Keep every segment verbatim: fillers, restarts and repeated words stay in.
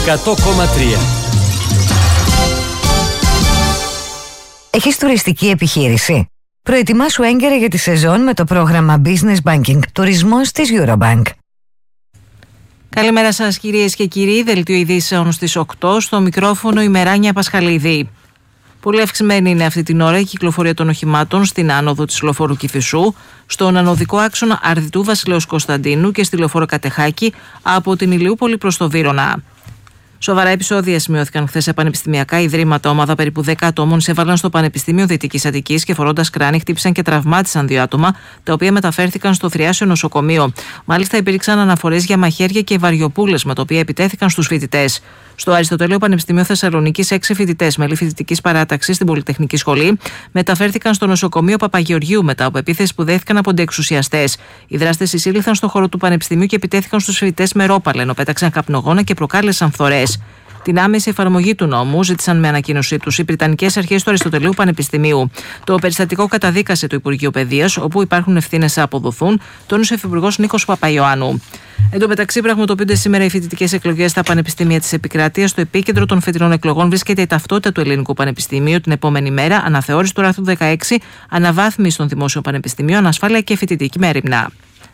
εκατό κόμμα τρία. Έχεις τουριστική επιχείρηση? Προετοιμάσου έγκαιρα για τη σεζόν με το πρόγραμμα Business Banking Τουρισμός της Eurobank. Καλημέρα σας κυρίες και κύριοι, δελτίο ειδήσεων στις οκτώ, στο μικρόφωνο η Μεράνια Πασχαλίδη. Πολύ αυξημένη είναι αυτή την ώρα η κυκλοφορία των οχημάτων στην άνοδο της λεωφόρου Κηφισού, στον ανωδικό άξονα Αρδιτού Βασιλέως Κωνσταντίνου και στη λεωφόρο Κατεχάκη από την Ηλιούπολη προς το Βύρωνα. Σοβαρά επεισόδια σημειώθηκαν χθες σε πανεπιστημιακά ιδρύματα. Ομάδα περίπου δέκα ατόμων εισέβαλαν στο Πανεπιστήμιο Δυτικής Αττικής και φορώντας κράνη χτύπησαν και τραυμάτισαν δύο άτομα, τα οποία μεταφέρθηκαν στο Θριάσιο νοσοκομείο. Μάλιστα, υπήρξαν αναφορές για μαχαίρια και βαριοπούλες με τα οποία επιτέθηκαν στους φοιτητές. Στο Αριστοτέλειο Πανεπιστημίο Θεσσαλονίκης, έξι φοιτητές μέλη φοιτητικής παράταξης στην Πολυτεχνική Σχολή μεταφέρθηκαν στο νοσοκομείο Παπαγεωργίου μετά από επίθεση που δέχθηκαν από αντιεξουσιαστές. Οι δράστες εισήλθαν στο χώρο του Πανεπιστημίου και επιτέθηκαν στους φοιτητές με ρόπαλα, ενώ πέταξαν καπνογόνα και προκάλεσαν φθορές. Την άμεση εφαρμογή του νόμου ζήτησαν με ανακοίνωσή τους οι Βρυτανικές Αρχές του Αριστοτελείου Πανεπιστημίου. Το περιστατικό καταδίκασε το Υπουργείο Παιδείας, όπου υπάρχουν ευθύνες να αποδοθούν, τόνισε ο Υφυπουργός Νίκος Παπαϊωάννου. Εν τω μεταξύ, πραγματοποιούνται σήμερα οι φοιτητικές εκλογές στα πανεπιστήμια της επικράτειας. Στο επίκεντρο των φετινών εκλογών βρίσκεται η ταυτότητα του Ελληνικού Πανεπιστημίου. Την επόμενη μέρα, αναθεώρηση του άρθρου δεκαέξι, αναβάθμιση των δημόσιων πανεπιστημίων, ασφάλεια και φοιτητική μέριμνα.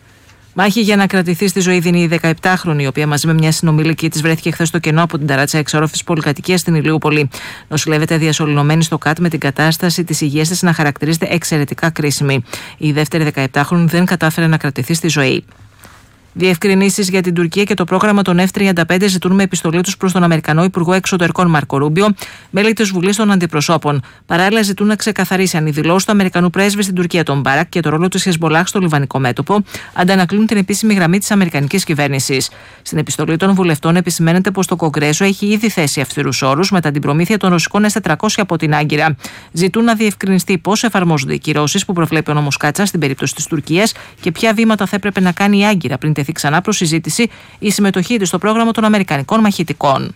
Μάχη για να κρατηθεί στη ζωή δίνει η δεκαεπτάχρονη, η οποία μαζί με μια συνομιλική της βρέθηκε χθες στο κενό από την ταράτσα εξορρόφησης πολυκατοικίας στην Ηλιούπολη. Νοσηλεύεται διασωληνωμένη στο ΚΑΤ με την κατάσταση της υγείας της να χαρακτηρίζεται εξαιρετικά κρίσιμη. Η δεύτερη δεκαεπτάχρονη δεν κατάφερε να κρατηθεί στη ζωή. Διευκρινήσεις για την Τουρκία και το πρόγραμμα των εφ τριάντα πέντε ζητούν με επιστολή τους προς τον Αμερικανό Υπουργό Εξωτερικών Μάρκο Ρούμπιο, μέλη της Βουλής των Αντιπροσώπων. Παράλληλα, ζητούν να ξεκαθαρίσει αν οι δηλώσεις του Αμερικανού πρέσβη στην Τουρκία, τον Μπάρακ, και το ρόλο της Χεσμολάχ στο λιβανικό μέτωπο αντανακλούν την επίσημη γραμμή της Αμερικανικής κυβέρνησης. Στην επιστολή των βουλευτών επισημαίνεται πως το Κογκρέσο έχει ήδη θέσει αυστηρούς όρους μετά την προμήθεια των ρωσικών ες τετρακόσια από την Άγκυρα. Ζητούν να διευκρινιστεί πώς εφαρμόζονται οι κυρώσεις που προβλέπει ο νόμος Κάτσα στην περίπτωση της Τουρκίας και ποια βήματα θα έπρεπε να κάνει η Άγκυρα πριν τεθεί ξανά προς συζήτηση η συμμετοχή της στο πρόγραμμα των Αμερικανικών μαχητικών.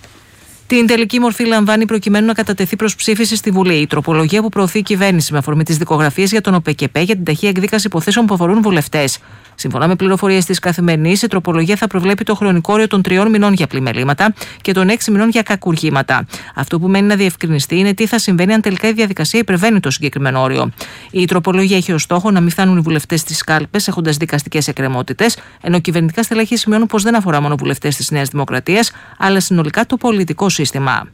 Την τελική μορφή λαμβάνει προκειμένου να κατατεθεί προς ψήφιση στη Βουλή η τροπολογία που προωθεί η κυβέρνηση με αφορμή τις δικογραφίες για τον ΟΠΕΚΕΠΕ για την ταχεία εκδίκαση υποθέσεων που αφορούν βουλευτές. Σύμφωνα με πληροφορίες της Καθημερινής, η τροπολογία θα προβλέπει το χρονικό όριο των τριών μηνών για πλημελήματα και των έξι μηνών για κακουργήματα. Αυτό που μένει να διευκρινιστεί είναι τι θα συμβαίνει αν τελικά η διαδικασία υπερβαίνει το συγκεκριμένο όριο. Η τροπολογία έχει ως στόχο να μην φτάνουν οι βουλευτές στις κάλπες έχοντας δικαστικές εκκρεμότητες, ενώ κυβερνητικά στελέχη σημειώνουν πως δεν αφορά μόνο βουλευτές της Νέας Δημοκρατίας, αλλά συνολικά το πολιτικό σύστημα.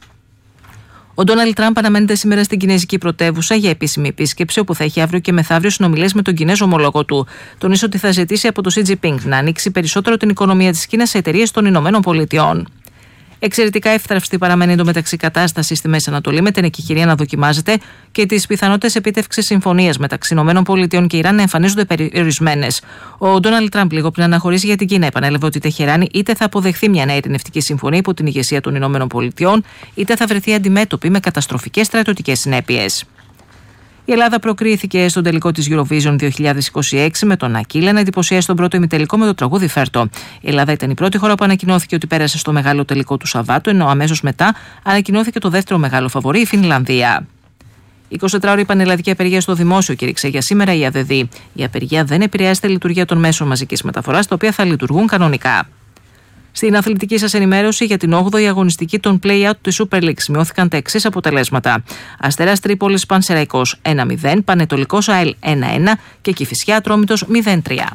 Ο Ντόναλντ Τραμπ αναμένεται σήμερα στην κινέζικη πρωτεύουσα για επίσημη επίσκεψη, όπου θα έχει αύριο και μεθαύριο συνομιλίες με τον Κινέζο ομόλογο του. Τονίζει ότι θα ζητήσει από τον Σι Τζινπίνγκ να ανοίξει περισσότερο την οικονομία της Κίνας σε εταιρείες των Ηνωμένων Πολιτειών. Εξαιρετικά εύθραυστη παραμένει εντωμεταξύ κατάσταση στη Μέση Ανατολή, με την εκεχηρία να δοκιμάζεται και τις πιθανότητες επίτευξης συμφωνίας μεταξύ ΗΠΑ και Ιράν να εμφανίζονται περιορισμένες. Ο Ντόναλντ Τραμπ, λίγο πριν αναχωρήσει για την Κίνα, επανέλαβε ότι η Τεχεράνη είτε θα αποδεχθεί μια νέα ειρηνευτική συμφωνία υπό την ηγεσία των ΗΠΑ, είτε θα βρεθεί αντιμέτωπη με καταστροφικές στρατιωτικές συνέπειες. Η Ελλάδα προκρίθηκε στον τελικό της Eurovision δύο χιλιάδες είκοσι έξι με τον Ακύλα να εντυπωσιάσει τον πρώτο ημιτελικό με το τραγούδι Φέρτο. Η Ελλάδα ήταν η πρώτη χώρα που ανακοινώθηκε ότι πέρασε στο μεγάλο τελικό του Σαββάτου, ενώ αμέσως μετά ανακοινώθηκε το δεύτερο μεγάλο φαβορί, η Φινλανδία. εικοσιτετράωρη πανελλαδική απεργία στο δημόσιο κήρυξε για σήμερα η ΑΔΔ. Η απεργία δεν επηρεάζει τη λειτουργία των μέσων μαζικής μεταφοράς, τα οποία θα λειτουργούν κανονικά. Στην αθλητική σας ενημέρωση για την όγδοη αγωνιστική των play-out της Super League σημειώθηκαν τα εξής αποτελέσματα. Αστέρας Τρίπολης Πανσεραϊκός ένα μηδέν, Πανετολικός ΑΕΛ ένα ένα και Κηφισιά Ατρόμητος μηδέν τρία.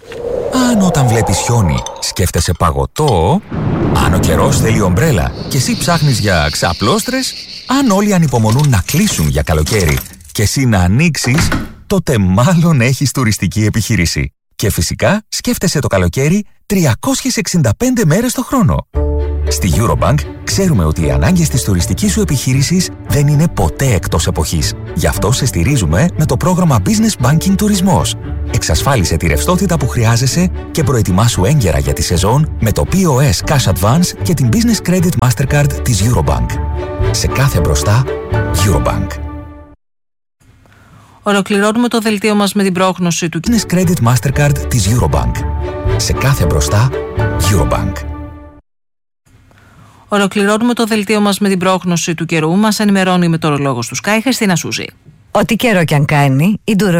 Αν όταν βλέπεις χιόνι σκέφτεσαι παγωτό, αν ο καιρός θέλει ομπρέλα και εσύ ψάχνεις για ξαπλώστρες, αν όλοι ανυπομονούν να κλείσουν για καλοκαίρι και εσύ να ανοίξεις, τότε μάλλον έχεις τουριστική επιχείρηση. Και φυσικά σκέφτεσαι το καλοκαίρι τριακόσιες εξήντα πέντε μέρες το χρόνο. Στη Eurobank ξέρουμε ότι οι ανάγκες της τουριστικής σου επιχείρησης δεν είναι ποτέ εκτός εποχής. Γι' αυτό σε στηρίζουμε με το πρόγραμμα Business Banking Τουρισμός. Εξασφάλισε τη ρευστότητα που χρειάζεσαι και προετοιμάσου έγκαιρα για τη σεζόν με το πι ο ες Cash Advance και την Business Credit Mastercard της Eurobank. Σε κάθε μπροστά, Eurobank. Ολοκληρώνουμε το δελτίο μας με την πρόγνωση του Business Credit Mastercard της Eurobank. Σε κάθε μπροστά, Eurobank. Ολοκληρώνουμε το δελτίο μας με την πρόγνωση του καιρού. Μας ενημερώνει η μετεωρολόγος του Sky, Χριστίνα Σούζη. Ό,τι καιρό κι αν κάνει, η